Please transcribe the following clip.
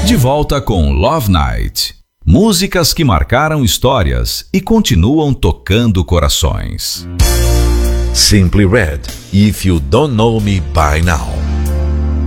De volta com Love Night. Músicas que marcaram histórias e continuam tocando corações. Simply Red, If You Don't Know Me By Now.